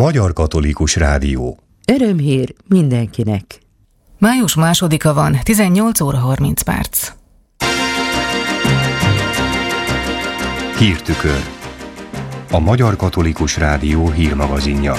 Magyar Katolikus Rádió. Örömhír mindenkinek. Május 2-a van, 18 óra 30 perc. Hírtükör. A Magyar Katolikus Rádió hírmagazinja.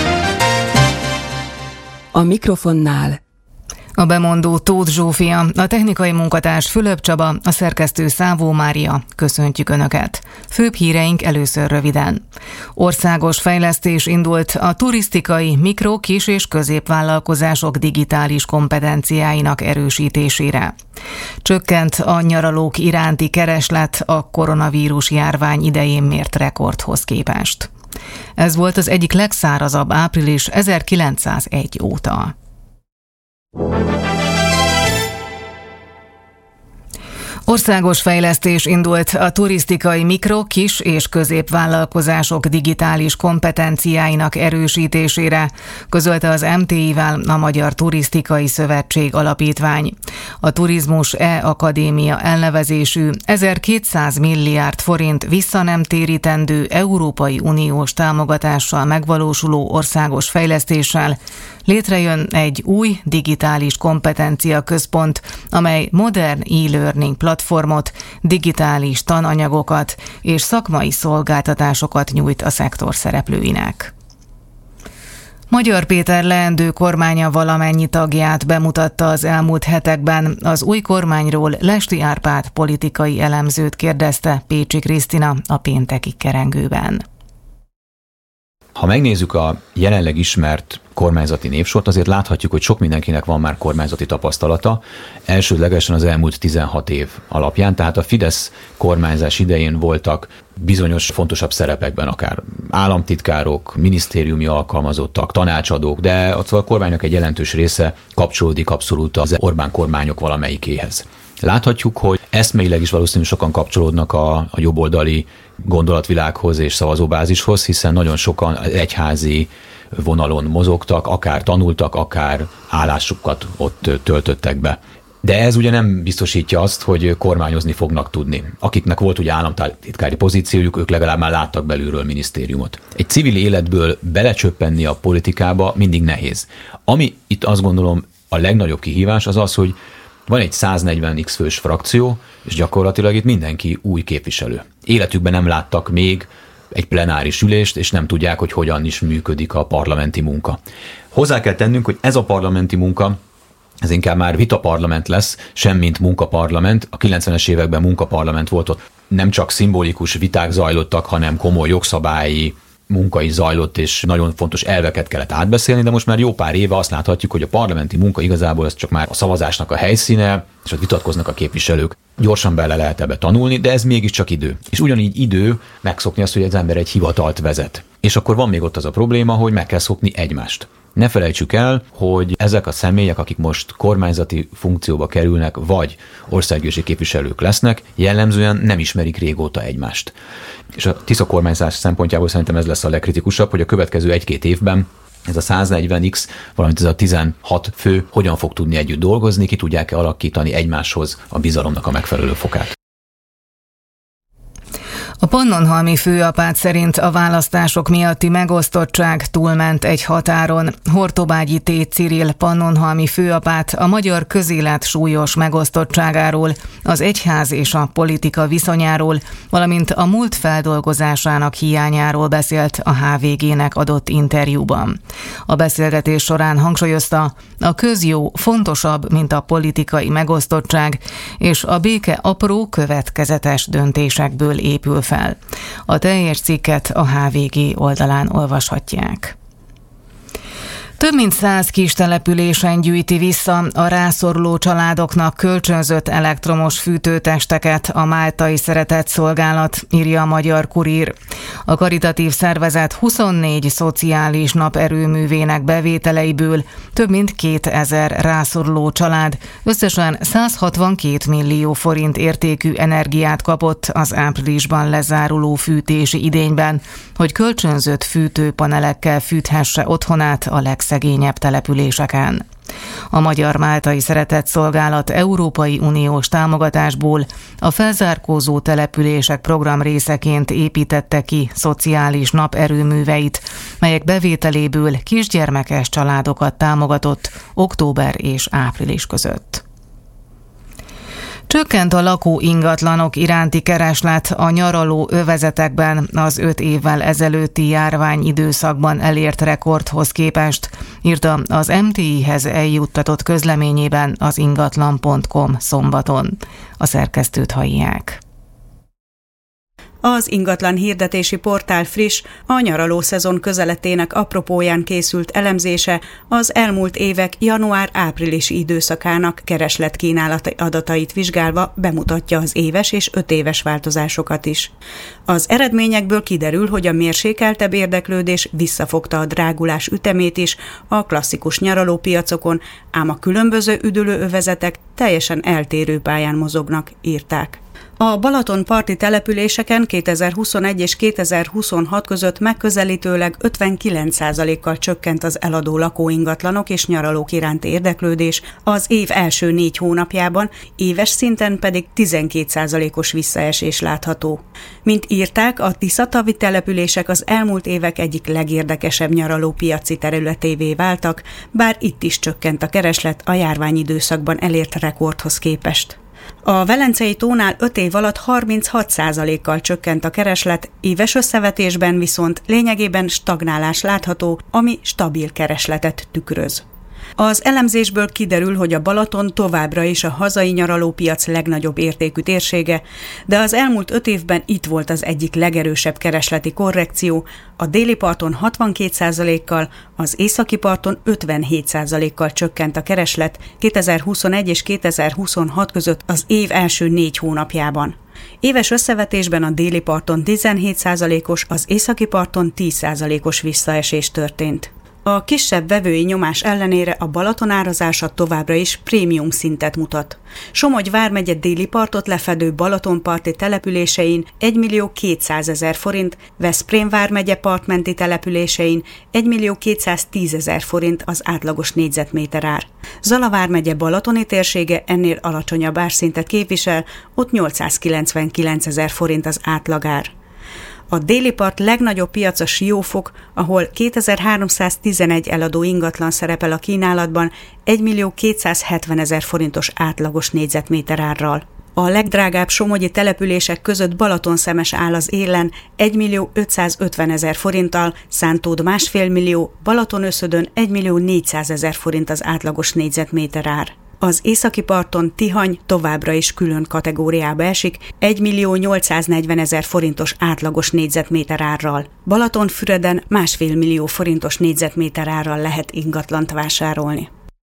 A mikrofonnál A bemondó Tóth Zsófia, a technikai munkatárs Fülöp Csaba, a szerkesztő Szávó Mária. Köszöntjük Önöket. Főbb híreink először röviden. Országos fejlesztés indult a turisztikai, mikro-, kis- és középvállalkozások digitális kompetenciáinak erősítésére. Csökkent a nyaralók iránti kereslet a koronavírus járvány idején mért rekordhoz képest. Ez volt az egyik legszárazabb április 1901 óta. Országos fejlesztés indult a turisztikai mikro-, kis- és középvállalkozások digitális kompetenciáinak erősítésére, közölte az MTI-vel a Magyar Turisztikai Szövetség Alapítvány. A Turizmus E-Akadémia elnevezésű 1200 milliárd forint visszanemtérítendő Európai Uniós támogatással megvalósuló országos fejlesztéssel létrejön egy új digitális kompetencia központ, amely modern e-learning platformot, digitális tananyagokat és szakmai szolgáltatásokat nyújt a szektor szereplőinek. Magyar Péter leendő kormánya valamennyi tagját bemutatta az elmúlt hetekben. Az új kormányról Lesti Árpád politikai elemzőt kérdezte Pécsi Krisztina a pénteki kerengőben. Ha megnézzük a jelenleg ismert kormányzati névsort, azért láthatjuk, hogy sok mindenkinek van már kormányzati tapasztalata, elsődlegesen az elmúlt 16 év alapján, tehát a Fidesz kormányzás idején voltak bizonyos fontosabb szerepekben, akár államtitkárok, minisztériumi alkalmazottak, tanácsadók, de a kormánynak egy jelentős része kapcsolódik abszolút az Orbán kormányok valamelyikéhez. Láthatjuk, hogy eszmeileg is valószínűleg sokan kapcsolódnak a jobboldali gondolatvilághoz és szavazóbázishoz, hiszen nagyon sokan egyházi vonalon mozogtak, akár tanultak, akár állásukat ott töltöttek be. De ez ugye nem biztosítja azt, hogy kormányozni fognak tudni. Akiknek volt ugye államtitkári pozíciójuk, ők legalább már láttak belülről minisztériumot. Egy civil életből belecsöppenni a politikába mindig nehéz. Ami itt azt gondolom a legnagyobb kihívás az az, hogy van egy 140x fős frakció, és gyakorlatilag itt mindenki új képviselő. Életükben nem láttak még egy plenáris ülést, és nem tudják, hogy hogyan is működik a parlamenti munka. Hozzá kell tennünk, hogy ez a parlamenti munka, ez inkább már vitaparlament lesz, semmint munkaparlament. A 90-es években munkaparlament volt, ott nem csak szimbolikus viták zajlottak, hanem komoly jogszabályi munka is zajlott, és nagyon fontos elveket kellett átbeszélni, de most már jó pár éve azt láthatjuk, hogy a parlamenti munka igazából ez csak már a szavazásnak a helyszíne, és ott vitatkoznak a képviselők. Gyorsan bele lehet ebbe tanulni, de ez mégiscsak idő. És ugyanígy idő megszokni azt, hogy az ember egy hivatalt vezet. És akkor van még ott az a probléma, hogy meg kell szokni egymást. Ne felejtsük el, hogy ezek a személyek, akik most kormányzati funkcióba kerülnek, vagy országgyűlési képviselők lesznek, jellemzően nem ismerik régóta egymást. És a Tisza kormányzás szempontjából szerintem ez lesz a legkritikusabb, hogy a következő 1-2 évben ez a 140x, valamint ez a 16 fő hogyan fog tudni együtt dolgozni, ki tudják-e alakítani egymáshoz a bizalomnak a megfelelő fokát. A pannonhalmi főapát szerint a választások miatti megosztottság túlment egy határon. Hortobágyi T. Cirill pannonhalmi főapát a magyar közélet súlyos megosztottságáról, az egyház és a politika viszonyáról, valamint a múlt feldolgozásának hiányáról beszélt a HVG-nek adott interjúban. A beszélgetés során hangsúlyozta, a közjó fontosabb, mint a politikai megosztottság, és a béke apró, következetes döntésekből épül fel. A teljes cikket a HVG oldalán olvashatják. Több mint 100 kis településen gyűjti vissza a rászoruló családoknak kölcsönzött elektromos fűtőtesteket a Máltai Szeretett Szolgálat, írja a Magyar Kurír. A karitatív szervezet 24 szociális naperőművének bevételeiből több mint 2000 rászoruló család összesen 162 millió forint értékű energiát kapott az áprilisban lezáruló fűtési idényben, hogy kölcsönzött fűtőpanelekkel fűthesse otthonát a legszegényebb településeken. A Magyar-Máltai Szeretetszolgálat Európai Uniós támogatásból a felzárkózó települések program részeként építette ki szociális naperőműveit, melyek bevételéből kisgyermekes családokat támogatott október és április között. Csökkent a lakóingatlanok iránti kereslet a nyaraló övezetekben az 5 évvel ezelőtti járványidőszakban elért rekordhoz képest, írta az MTI-hez eljuttatott közleményében az ingatlan.com szombaton. A szerkesztőt hallják. Az ingatlan hirdetési portál friss, a nyaralószezon közeletének apropóján készült elemzése az elmúlt évek január-áprilisi időszakának keresletkínálati adatait vizsgálva bemutatja az éves és 5 éves változásokat is. Az eredményekből kiderül, hogy a mérsékeltebb érdeklődés visszafogta a drágulás ütemét is a klasszikus nyaralópiacokon, ám a különböző üdülőövezetek teljesen eltérő pályán mozognak, írták. A Balaton-parti településeken 2021 és 2026 között megközelítőleg 59%-kal csökkent az eladó lakóingatlanok és nyaralók iránti érdeklődés az év első 4 hónapjában, éves szinten pedig 12%-os visszaesés látható. Mint írták, a tiszatavi települések az elmúlt évek egyik legérdekesebb nyaralópiaci területévé váltak, bár itt is csökkent a kereslet a járványidőszakban elért rekordhoz képest. A Velencei tónál 5 év alatt 36%-kal csökkent a kereslet, éves összevetésben viszont lényegében stagnálás látható, ami stabil keresletet tükröz. Az elemzésből kiderül, hogy a Balaton továbbra is a hazai nyaralópiac legnagyobb értékű térsége, de az elmúlt 5 évben itt volt az egyik legerősebb keresleti korrekció, a déli parton 62%-kal, az északi parton 57%-kal csökkent a kereslet 2021 és 2026 között az év első 4 hónapjában. Éves összevetésben a déli parton 17%-os, az északi parton 10%-os visszaesés történt. A kisebb vevői nyomás ellenére a Balaton árazása továbbra is prémium szintet mutat. Somogy vármegye déli partot lefedő Balatonparti településein 1 200 000 forint, Veszprém vármegye partmenti településein 1 210 000 forint az átlagos négyzetméter ár. Zala vármegye balatoni térsége ennél alacsonyabb árszintet képvisel, ott 899 000 forint az átlagár. A déli part legnagyobb piaca Siófok, ahol 2311 eladó ingatlan szerepel a kínálatban 1 270 000 forintos átlagos négyzetméter árral. A legdrágább somogyi települések között Balatonszemes áll az élen 1 550 000 forinttal, Szántód 1,5 millió, Balatonöszödön 1 400 000 forint az átlagos négyzetméter ár. Az északi parton Tihany továbbra is külön kategóriába esik 1 840 000 forintos átlagos négyzetméter árral. Balatonfüreden 1,5 millió forintos négyzetméter árral lehet ingatlant vásárolni.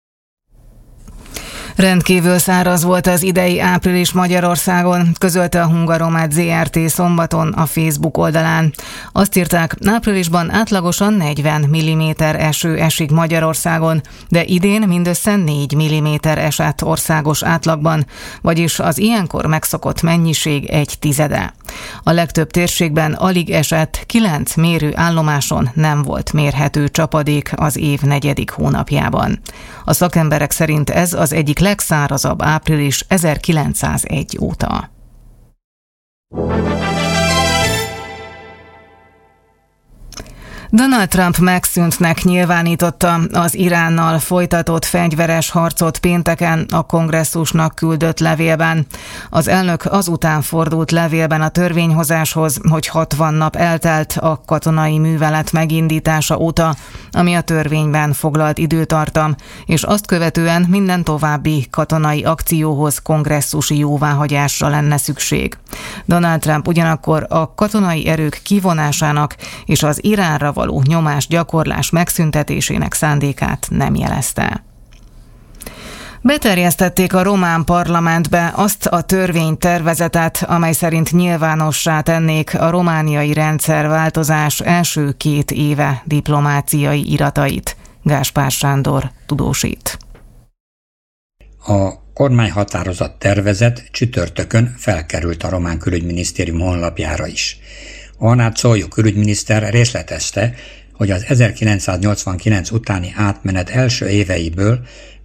Rendkívül száraz volt az idei április Magyarországon, közölte a Hungaromat Zrt. Szombaton a Facebook oldalán. Azt írták, áprilisban átlagosan 40 mm eső esik Magyarországon, de idén mindössze 4 mm esett országos átlagban, vagyis az ilyenkor megszokott mennyiség 1/10. A legtöbb térségben alig esett, 9 mérőállomáson nem volt mérhető csapadék az év 4. hónapjában. A szakemberek szerint ez az egyik legszárazabb április 1901 óta. Donald Trump megszűntnek nyilvánította az Iránnal folytatott fegyveres harcot pénteken a kongresszusnak küldött levélben. Az elnök azután fordult levélben a törvényhozáshoz, hogy 60 nap eltelt a katonai művelet megindítása óta, ami a törvényben foglalt időtartam, és azt követően minden további katonai akcióhoz kongresszusi jóváhagyásra lenne szükség. Donald Trump ugyanakkor a katonai erők kivonásának és az Iránra való nyomásgyakorlás megszüntetésének szándékát nem jelezte. Beterjesztették a román parlamentbe azt a törvénytervezetet, amely szerint nyilvánossá tennék a romániai rendszerváltozás első 2 éve diplomáciai iratait. Gáspár Sándor tudósít. A kormányhatározat tervezet csütörtökön felkerült a román külügyminisztérium honlapjára is. Arnáld Czólyó külügyminiszter részletezte, hogy az 1989 utáni átmenet első éveiből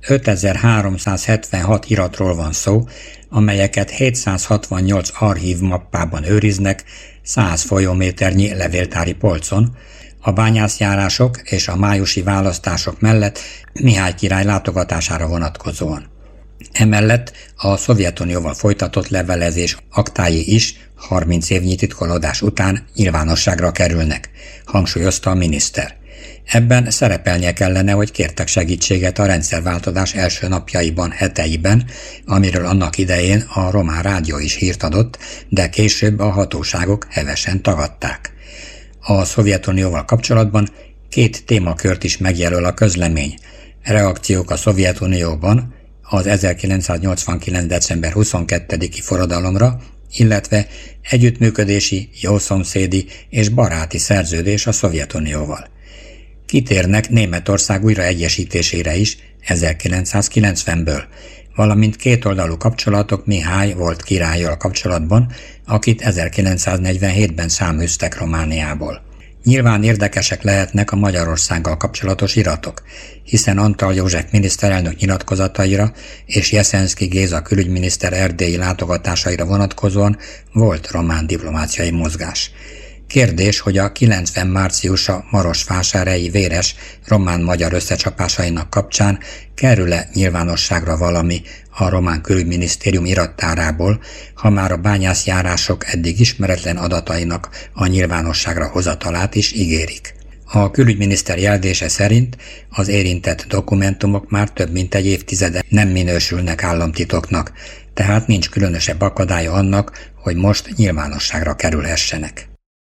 5376 iratról van szó, amelyeket 768 archív mappában őriznek 100 folyóméternyi levéltári polcon, a bányászjárások és a májusi választások mellett Mihály király látogatására vonatkozóan. Emellett a Szovjetunióval folytatott levelezés aktái is 30 évnyi titkolódás után nyilvánosságra kerülnek, hangsúlyozta a miniszter. Ebben szerepelnie kellene, hogy kértek segítséget a rendszerváltozás első napjaiban, heteiben, amiről annak idején a román rádió is hírt adott, de később a hatóságok hevesen tagadták. A Szovjetunióval kapcsolatban 2 témakört is megjelöl a közlemény. Reakciók a Szovjetunióban az 1989. december 22-i forradalomra, illetve együttműködési, jószomszédi és baráti szerződés a Szovjetunióval. Kitérnek Németország újraegyesítésére is 1990-ből, valamint kétoldalú kapcsolatok Mihály volt királlyal kapcsolatban, akit 1947-ben száműztek Romániából. Nyilván érdekesek lehetnek a Magyarországgal kapcsolatos iratok, hiszen Antall József miniszterelnök nyilatkozataira és Jeszenszky Géza külügyminiszter erdélyi látogatásaira vonatkozóan volt román diplomáciai mozgás. Kérdés, hogy a 90 márciusa marosvásárhelyi véres román-magyar összecsapásainak kapcsán kerül-e nyilvánosságra valami a román külügyminisztérium irattárából, ha már a bányászjárások eddig ismeretlen adatainak a nyilvánosságra hozatalát is ígérik. A külügyminiszter jelzése szerint az érintett dokumentumok már több mint egy évtizede nem minősülnek államtitoknak, tehát nincs különösebb akadálya annak, hogy most nyilvánosságra kerülhessenek.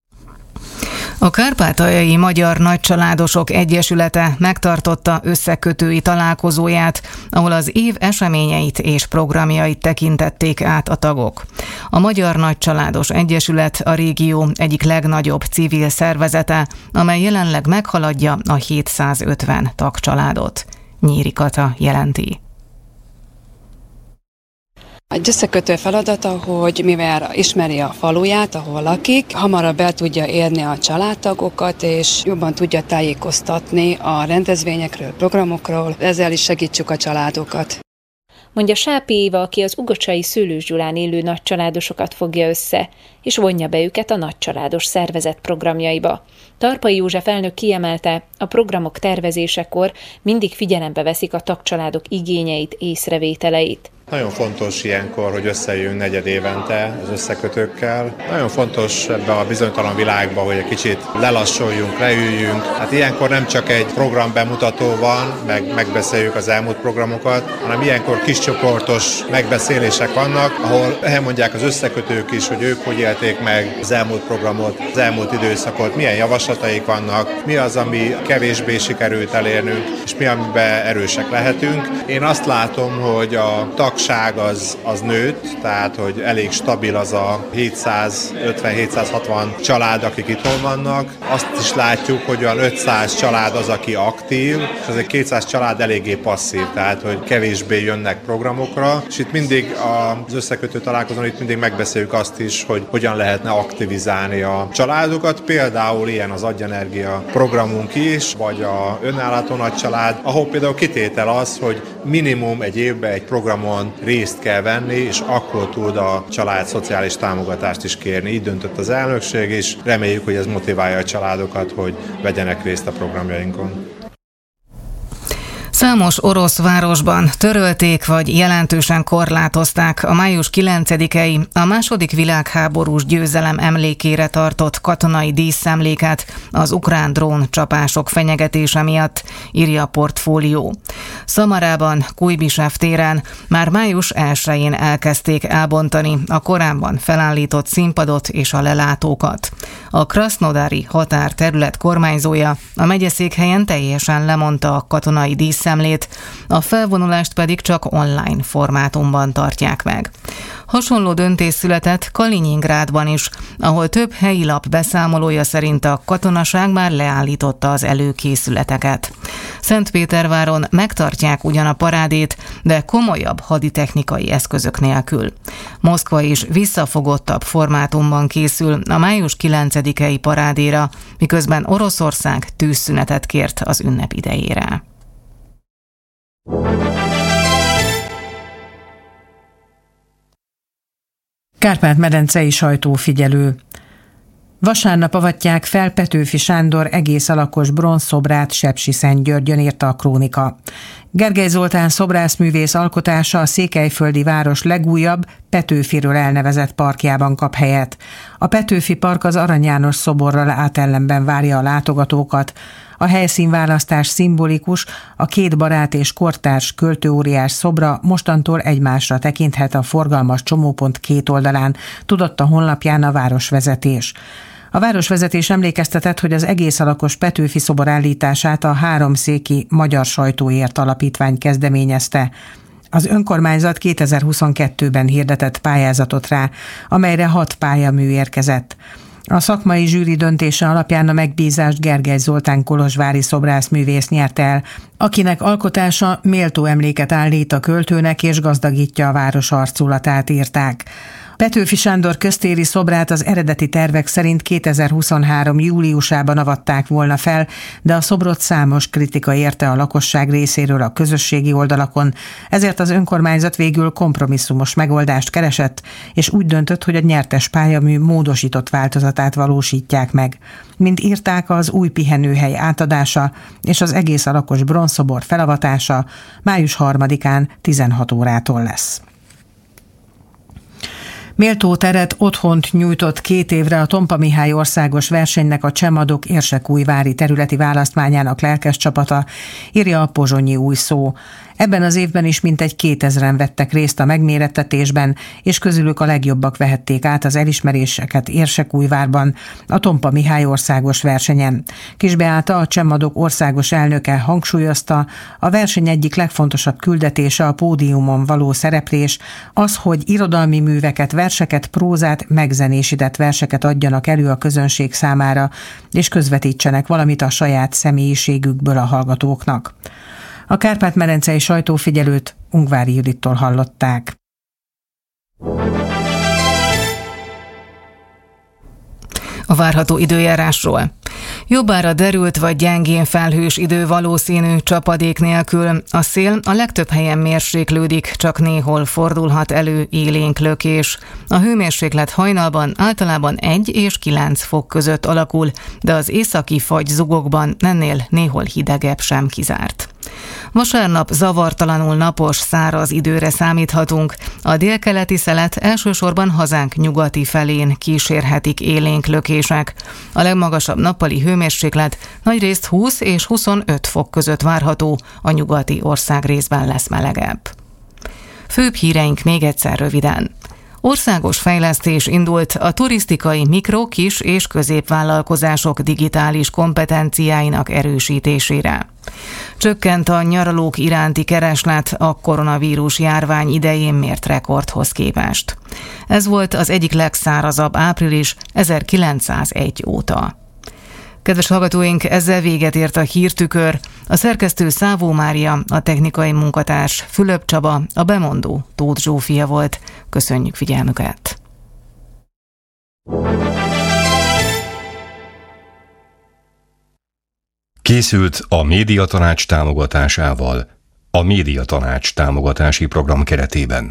A Kárpátaljai Magyar Nagycsaládosok Egyesülete megtartotta összekötői találkozóját, ahol az év eseményeit és programjait tekintették át a tagok. A Magyar Nagycsaládos Egyesület a régió egyik legnagyobb civil szervezete, amely jelenleg meghaladja a 750 tagcsaládot. Nyíri Kata jelenti. Egy összekötő feladata, hogy mivel ismeri a faluját, ahol lakik, hamarabb el tudja érni a családtagokat, és jobban tudja tájékoztatni a rendezvényekről, programokról, ezzel is segítsük a családokat. Mondja Sápi Éva, aki az ugocsai Szőlős Gyulán élő nagycsaládosokat fogja össze, és vonja be őket a nagycsaládos szervezet programjaiba. Tarpai József elnök kiemelte, a programok tervezésekor mindig figyelembe veszik a tagcsaládok igényeit, észrevételeit. Nagyon fontos ilyenkor, hogy összejöjjünk negyedévente az összekötőkkel. Nagyon fontos ebbe a bizonytalan világba, hogy egy kicsit lelassuljunk, leüljünk. Hát ilyenkor nem csak egy programbemutató van, megbeszéljük az elmúlt programokat, hanem ilyenkor kiscsoportos megbeszélések vannak, ahol elmondják az összekötők is, hogy ők hogy élték meg az elmúlt programot, az elmúlt időszakot, milyen javaslataik vannak, mi az, ami kevésbé sikerült elérnünk, és mi, amiben erősek lehetünk. Én azt látom, hogy a tagság az nőtt, tehát hogy elég stabil az a 750-760 család, akik itthon vannak. Azt is látjuk, hogy olyan 500 család az, aki aktív, és az egy 200 család eléggé passzív, tehát hogy kevésbé jönnek programokra, és itt mindig az összekötő találkozón itt mindig megbeszéljük azt is, hogy hogyan lehetne aktivizálni a családokat. Például ilyen az Agyenergia programunk is, vagy a önállátó nagycsalád, ahol például kitétel az, hogy minimum egy évben egy programon részt kell venni, és akkor tud a család szociális támogatást is kérni. Így döntött az elnökség is. Reméljük, hogy ez motiválja a családokat, hogy vegyenek részt a programjainkon. Számos orosz városban törölték vagy jelentősen korlátozták a május 9-i, a második világháborús győzelem emlékére tartott katonai díszemléket az ukrán dróncsapások fenyegetése miatt, írja a Portfólió. Szamarában, Kujbisev téren már május 1-én elkezdték elbontani a korábban felállított színpadot és a lelátókat. A krasznodari határterület kormányzója a megyeszékhelyen teljesen lemondta a katonai díszemlét, a felvonulást pedig csak online formátumban tartják meg. Hasonló döntés született Kalinyingrádban is, ahol több helyi lap beszámolója szerint a katonaság már leállította az előkészületeket. Szentpéterváron megtartják ugyan a parádét, de komolyabb haditechnikai eszközök nélkül. Moszkva is visszafogottabb formátumban készül a május 9-i parádéra, miközben Oroszország tűzszünetet kért az ünnep idejére. Kárpát-medencei sajtófigyelő. Vasárnap avatják fel Petőfi Sándor egész alakos bronzszobrát Sepsiszentgyörgyön, írta a Krónika. Gergely Zoltán szobrászművész alkotása a székelyföldi város legújabb, Petőfiről elnevezett parkjában kap helyet. A Petőfi Park az Arany János szoborral átellenben várja a látogatókat. A helyszínválasztás szimbolikus, a két barát és kortárs költőóriás szobra mostantól egymásra tekinthet a forgalmas csomópont két oldalán, tudott a honlapján a városvezetés. A városvezetés emlékeztetett, hogy az egész alakos Petőfi szobor állítását a Háromszéki Magyar Sajtóért Alapítvány kezdeményezte. Az önkormányzat 2022-ben hirdetett pályázatot rá, amelyre 6 pályamű érkezett. A szakmai zsűri döntése alapján a megbízást Gergely Zoltán kolozsvári szobrászművész nyerte el, akinek alkotása méltó emléket állít a költőnek és gazdagítja a város arculatát, írták. Petőfi Sándor köztéri szobrát az eredeti tervek szerint 2023. júliusában avatták volna fel, de a szobrot számos kritika érte a lakosság részéről a közösségi oldalakon, ezért az önkormányzat végül kompromisszumos megoldást keresett, és úgy döntött, hogy a nyertes pályamű módosított változatát valósítják meg. Mint írták, az új pihenőhely átadása és az egész alakos bronzszobor felavatása május 3-án 16 órától lesz. Méltó teret, otthont nyújtott 2 évre a Tompa Mihály országos versenynek a Csemadok Érsekújvári területi választmányának lelkes csapata, írja a Pozsonyi Új Szó. Ebben az évben is mintegy 2000-en vettek részt a megmérettetésben, és közülük a legjobbak vehették át az elismeréseket Érsekújvárban, a Tompa Mihály országos versenyen. Kis Beáta, a Csemadok országos elnöke hangsúlyozta, a verseny egyik legfontosabb küldetése a pódiumon való szereplés, az, hogy irodalmi műveket, verseket, prózát, megzenésített verseket adjanak elő a közönség számára, és közvetítsenek valamit a saját személyiségükből a hallgatóknak. A Kárpát-medencei sajtófigyelőt Ungvári Judittól hallották. A várható időjárásról. Jobbára derült vagy gyengén felhős idő valószínű csapadék nélkül. A szél a legtöbb helyen mérséklődik, csak néhol fordulhat elő élénk lökés. A hőmérséklet hajnalban általában 1 és 9 fok között alakul, de az északi fagy zugokban ennél néhol hidegebb sem kizárt. Vasárnap zavartalanul napos, száraz időre számíthatunk. A délkeleti szelet elsősorban hazánk nyugati felén kísérhetik élénk lökések. A legmagasabb nappali hőmérséklet nagyrészt 20 és 25 fok között várható, a nyugati országrészben lesz melegebb. Főbb híreink még egyszer röviden. Országos fejlesztés indult a turisztikai mikro-, kis- és középvállalkozások digitális kompetenciáinak erősítésére. Csökkent a nyaralók iránti kereslet a koronavírus járvány idején mért rekordhoz képest. Ez volt az egyik legszárazabb április 1901 óta. Kedves hallgatóink, ezzel véget ért a hírtükör. A szerkesztő Szávó Mária, a technikai munkatárs Fülöp Csaba, a bemondó Tóth Zsófia volt. Köszönjük figyelmüket! Készült a Médiatanács támogatásával, a Médiatanács támogatási program keretében.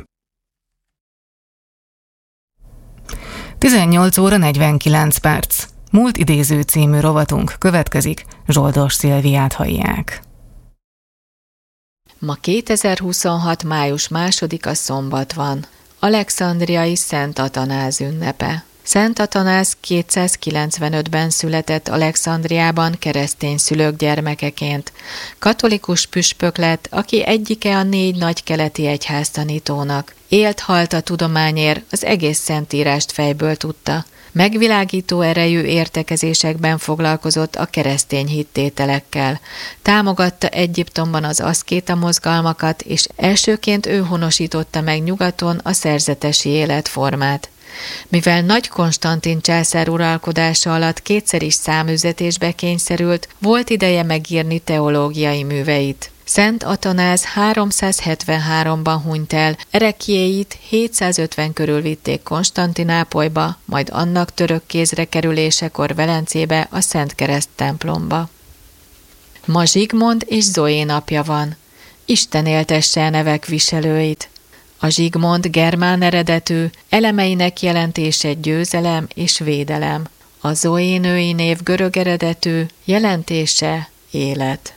18 óra 49 perc. Múlt idéző című rovatunk következik, Zsoldos Szilviát hallják. Ma 2026. május 2-a szombat van. Alexandriai Szent Atanáz ünnepe. Szent Atanáz 295-ben született Alexandriában keresztény szülők gyermekeként. Katolikus püspök lett, aki egyike a 4 nagy keleti egyháztanítónak. Élt-halt a tudományért, az egész szentírást fejből tudta. Megvilágító erejű értekezésekben foglalkozott a keresztény hittételekkel. Támogatta Egyiptomban az aszkéta mozgalmakat, és elsőként ő honosította meg nyugaton a szerzetesi életformát. Mivel Nagy Konstantin császár uralkodása alatt kétszer is száműzetésbe kényszerült, volt ideje megírni teológiai műveit. Szent Atanáz 373-ban hunyt el, ereklyéit 750 körül vitték Konstantinápolyba, majd annak török kézre kerülésekor Velencébe, a Szent Kereszt templomba. Ma Zsigmond és Zoé napja van. Isten éltesse a nevek viselőit. A Zsigmond germán eredetű, elemeinek jelentése győzelem és védelem. A Zoé női név görög eredetű, jelentése élet.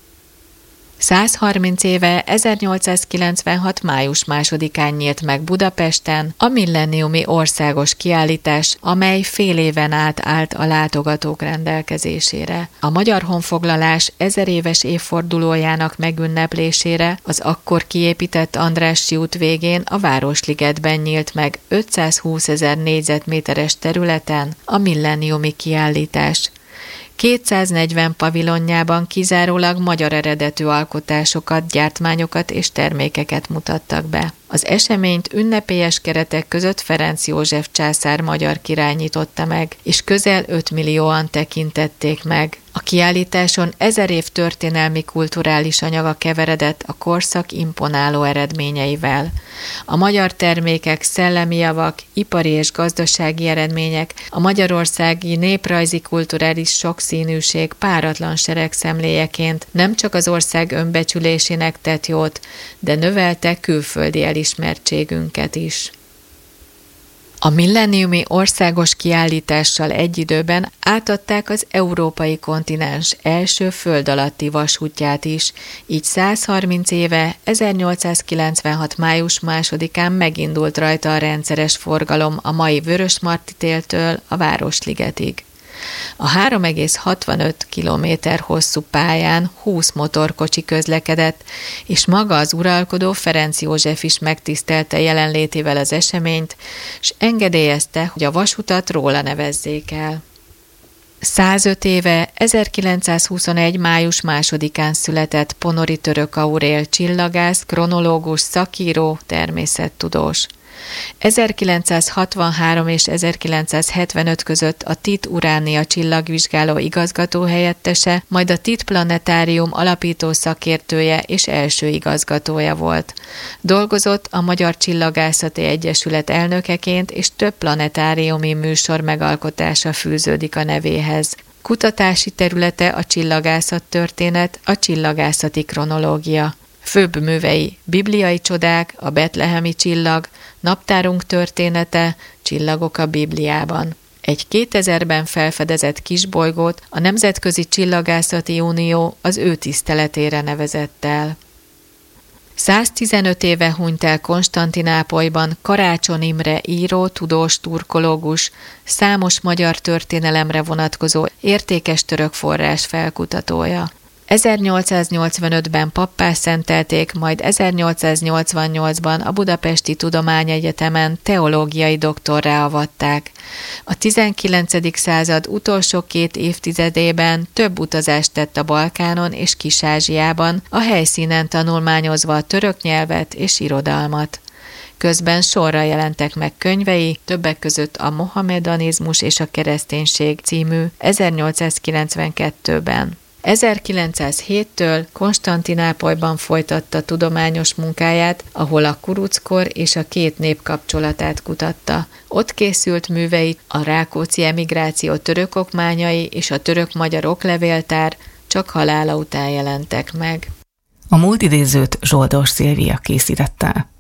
130 éve 1896. május 2-án nyílt meg Budapesten a millenniumi országos kiállítás, amely fél éven át állt a látogatók rendelkezésére. A magyar honfoglalás 1000 éves évfordulójának megünneplésére az akkor kiépített Andrássy út végén a Városligetben nyílt meg 520 000 négyzetméteres területen a millenniumi kiállítás. 240 pavilonjában kizárólag magyar eredetű alkotásokat, gyártmányokat és termékeket mutattak be. Az eseményt ünnepélyes keretek között Ferenc József császár magyar király nyitotta meg, és közel 5 millióan tekintették meg. A kiállításon 1000 év történelmi kulturális anyaga keveredett a korszak imponáló eredményeivel. A magyar termékek, szellemi javak, ipari és gazdasági eredmények, a magyarországi néprajzi kulturális sokszínűség páratlan seregszemléjeként nem csak az ország önbecsülésének tett jót, de növelte külföldi elismertségünket is. A millenniumi országos kiállítással egy időben átadták az európai kontinens első föld alatti vasútját is, így 130 éve, 1896. május 2-án megindult rajta a rendszeres forgalom a mai Vörösmarty tértől a Városligetig. A 3,65 kilométer hosszú pályán 20 motorkocsi közlekedett, és maga az uralkodó Ferenc József is megtisztelte jelenlétével az eseményt, s engedélyezte, hogy a vasutat róla nevezzék el. 105 éve, 1921. május 2-án született Ponori Török Aurél csillagász, kronológus, szakíró, természettudós. 1963 és 1975 között a TIT Uránia csillagvizsgáló igazgatóhelyettese, majd a TIT Planetárium alapító szakértője és első igazgatója volt. Dolgozott a Magyar Csillagászati Egyesület elnökeként, és több planetáriumi műsor megalkotása fűződik a nevéhez. Kutatási területe a csillagászattörténet, a csillagászati kronológia. Főbb művei: Bibliai csodák, a betlehemi csillag, Naptárunk története, Csillagok a Bibliában. Egy 2000-ben felfedezett kisbolygót a Nemzetközi Csillagászati Unió az ő tiszteletére nevezett el. 115 éve hunyt el Konstantinápolyban Karácsony Imre író, tudós, turkológus, számos magyar történelemre vonatkozó értékes török forrás felkutatója. 1885-ben pappá szentelték, majd 1888-ban a Budapesti Tudományegyetemen teológiai doktorrá avatták. A 19. század utolsó 2 évtizedében több utazást tett a Balkánon és Kis-Ázsiában, a helyszínen tanulmányozva a török nyelvet és irodalmat. Közben sorra jelentek meg könyvei, többek között a Mohamedanizmus és a kereszténység című 1892-ben. 1907-től Konstantinápolyban folytatta tudományos munkáját, ahol a kuruckor és a két nép kapcsolatát kutatta. Ott készült műveit a rákóczi emigráció török okmányai és a török-magyar oklevéltár csak halála után jelentek meg. A múlt idézőt Zsoldos Szilvia készítette.